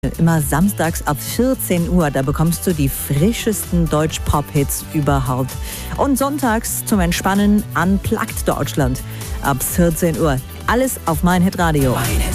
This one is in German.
Immer samstags ab 14 Uhr, da bekommst du die frischesten Deutsch-Pop-Hits überhaupt. Und sonntags zum Entspannen Unplugged Deutschland ab 14 Uhr. Alles auf mein Hitradio.